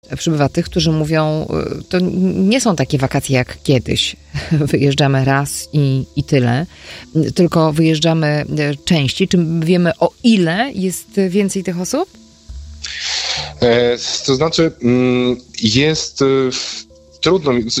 Przybywa tych, którzy mówią, to nie są takie wakacje jak kiedyś. Wyjeżdżamy raz i tyle, tylko wyjeżdżamy częściej. Czy wiemy, o ile jest więcej tych osób? To znaczy jest... Trudno mi,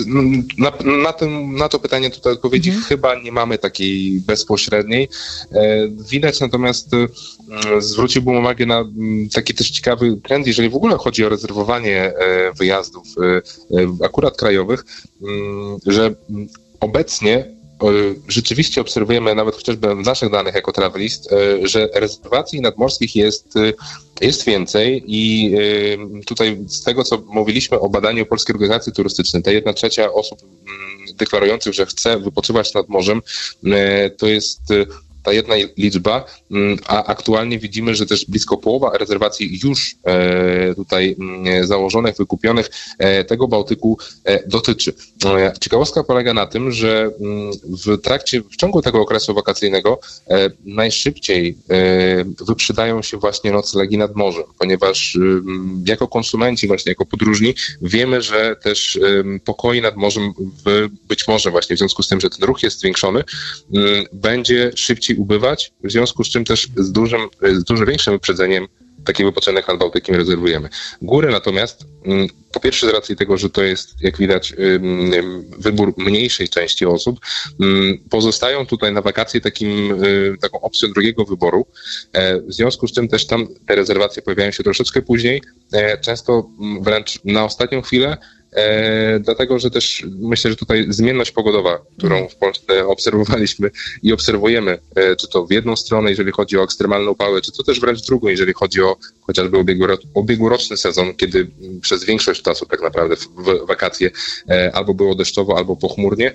na to pytanie tutaj odpowiedzi chyba nie mamy takiej bezpośredniej. Widać natomiast, zwróciłbym uwagę na taki też ciekawy trend, jeżeli w ogóle chodzi o rezerwowanie wyjazdów akurat krajowych, że obecnie rzeczywiście obserwujemy, nawet chociażby w naszych danych jako Travelist, że rezerwacji nadmorskich jest więcej i tutaj z tego, co mówiliśmy o badaniu Polskiej Organizacji Turystycznej, ta 1/3 osób deklarujących, że chce wypoczywać nad morzem, to jest ta jedna liczba, a aktualnie widzimy, że też blisko połowa rezerwacji już tutaj założonych, wykupionych tego Bałtyku dotyczy. Ciekawostka polega na tym, że w ciągu tego okresu wakacyjnego najszybciej wyprzedają się właśnie noclegi nad morzem, ponieważ jako konsumenci, właśnie jako podróżni wiemy, że też pokoi nad morzem być może właśnie w związku z tym, że ten ruch jest zwiększony, będzie szybciej ubywać, w związku z czym też z dużo większym wyprzedzeniem taki wypoczynek nad Bałtykiem rezerwujemy. Góry natomiast, po pierwsze z racji tego, że to jest, jak widać, wybór mniejszej części osób, pozostają tutaj na wakacje taką opcją drugiego wyboru, w związku z czym też tam te rezerwacje pojawiają się troszeczkę później, często wręcz na ostatnią chwilę, dlatego, że też myślę, że tutaj zmienność pogodowa, którą w Polsce obserwowaliśmy i obserwujemy, czy to w jedną stronę, jeżeli chodzi o ekstremalne upały, czy to też wręcz drugą, jeżeli chodzi o chociażby ubiegłoroczny sezon, kiedy przez większość czasu tak naprawdę w wakacje albo było deszczowo, albo pochmurnie.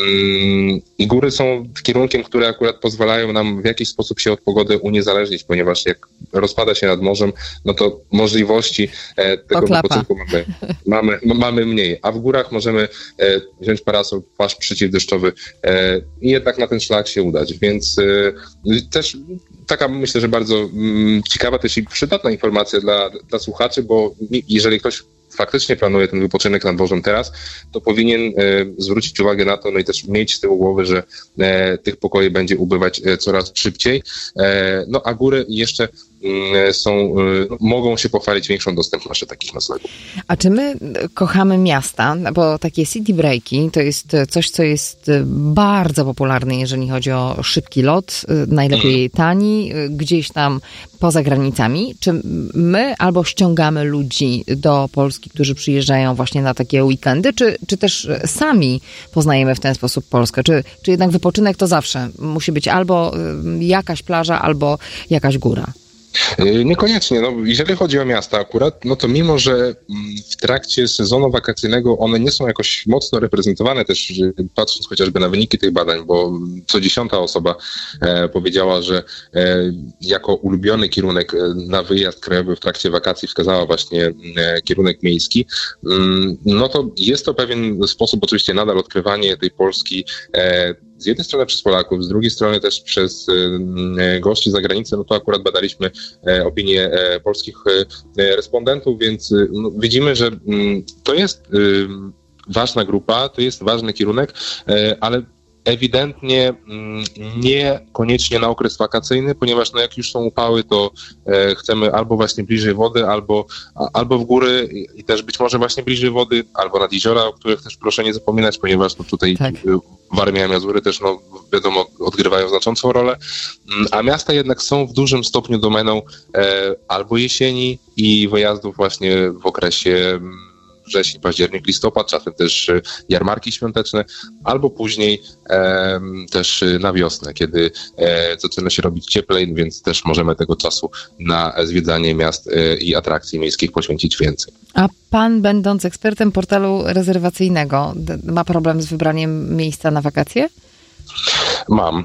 I góry są kierunkiem, które akurat pozwalają nam w jakiś sposób się od pogody uniezależnić, ponieważ jak rozpada się nad morzem, no to możliwości tego wypoczynku mamy mniej, a w górach możemy wziąć parasol, płaszcz przeciwdeszczowy i jednak na ten szlak się udać, więc też taka myślę, że bardzo ciekawa też i przydatna informacja dla słuchaczy, bo jeżeli ktoś faktycznie planuje ten wypoczynek nad morzem teraz, to powinien zwrócić uwagę na to, no i też mieć z tyłu głowy, że tych pokoi będzie ubywać coraz szybciej. No a góry jeszcze mogą się pochwalić większą dostępnością takich noclegów. A czy my kochamy miasta? Bo takie city breaki to jest coś, co jest bardzo popularne, jeżeli chodzi o szybki lot, najlepiej tani, gdzieś tam poza granicami. Czy my albo ściągamy ludzi do Polski, którzy przyjeżdżają właśnie na takie weekendy, czy też sami poznajemy w ten sposób Polskę? Czy jednak wypoczynek to zawsze musi być albo jakaś plaża, albo jakaś góra? Niekoniecznie. No, jeżeli chodzi o miasta akurat, no to mimo, że w trakcie sezonu wakacyjnego one nie są jakoś mocno reprezentowane, też patrząc chociażby na wyniki tych badań, bo co 10. osoba powiedziała, że jako ulubiony kierunek na wyjazd krajowy w trakcie wakacji wskazała właśnie kierunek miejski, no to jest to pewien sposób oczywiście nadal odkrywanie tej Polski z jednej strony przez Polaków, z drugiej strony też przez gości z zagranicy, no to akurat badaliśmy opinie polskich respondentów, więc widzimy, że to jest ważna grupa, to jest ważny kierunek, ale ewidentnie niekoniecznie na okres wakacyjny, ponieważ no jak już są upały, to chcemy albo właśnie bliżej wody, albo w góry i też być może właśnie bliżej wody, albo nad jeziora, o których też proszę nie zapominać, ponieważ no tutaj Warmia i Mazury też no wiadomo odgrywają znaczącą rolę, a miasta jednak są w dużym stopniu domeną albo jesieni i wyjazdów właśnie w okresie wrzesień, październik, listopad, czasem też jarmarki świąteczne, albo później też na wiosnę, kiedy zaczyna się robić cieplej, więc też możemy tego czasu na zwiedzanie miast i atrakcji miejskich poświęcić więcej. A pan, będąc ekspertem portalu rezerwacyjnego, ma problem z wybraniem miejsca na wakacje? Mam,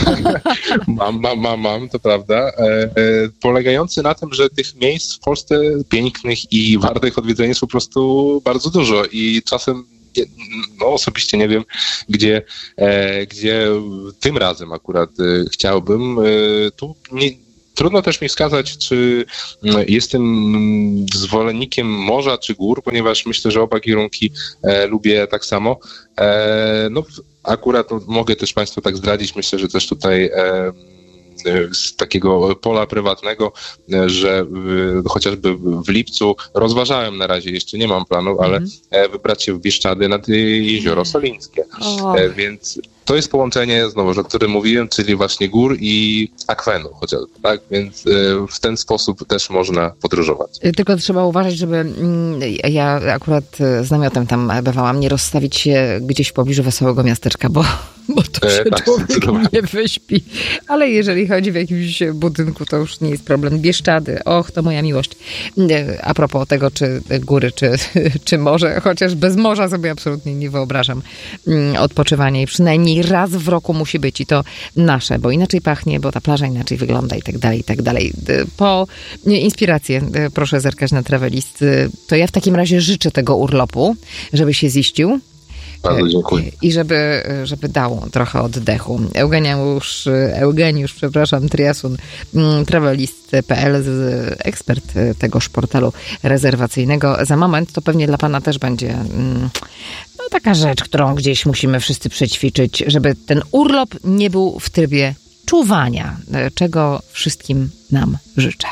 to prawda, polegający na tym, że tych miejsc w Polsce pięknych i wartych odwiedzenia jest po prostu bardzo dużo i czasem osobiście nie wiem, gdzie tym razem akurat chciałbym. Tu Trudno też mi wskazać, czy jestem zwolennikiem morza czy gór, ponieważ myślę, że oba kierunki lubię tak samo. No, akurat mogę też Państwu tak zdradzić, myślę, że też tutaj z takiego pola prywatnego, że chociażby w lipcu rozważałem, na razie jeszcze nie mam planów, ale wybrać się w Bieszczady nad Jezioro Solińskie. Więc to jest połączenie, znowu, o którym mówiłem, czyli właśnie gór i akwenu chociażby, tak? Więc w ten sposób też można podróżować. Tylko trzeba uważać, żeby ja akurat z namiotem tam bywałam, nie rozstawić się gdzieś w pobliżu wesołego miasteczka, bo to się człowiek nie wyśpi. Ale jeżeli chodzi w jakimś budynku, to już nie jest problem. Bieszczady, to moja miłość. A propos tego, czy góry, czy morze, chociaż bez morza sobie absolutnie nie wyobrażam odpoczywania i przynajmniej raz w roku musi być i to nasze, bo inaczej pachnie, bo ta plaża inaczej wygląda i tak dalej, i tak dalej. Po inspirację proszę zerkać na Travelist. To ja w takim razie życzę tego urlopu, żeby się ziścił. Bardzo dziękuję. I żeby dał trochę oddechu. Eugeniusz, Triasun, Travelist.pl, ekspert tegoż portalu rezerwacyjnego. Za moment to pewnie dla pana też będzie taka rzecz, którą gdzieś musimy wszyscy przećwiczyć, żeby ten urlop nie był w trybie czuwania, czego wszystkim nam życzę.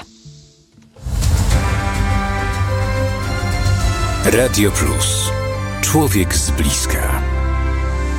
Radio Plus. Człowiek z bliska.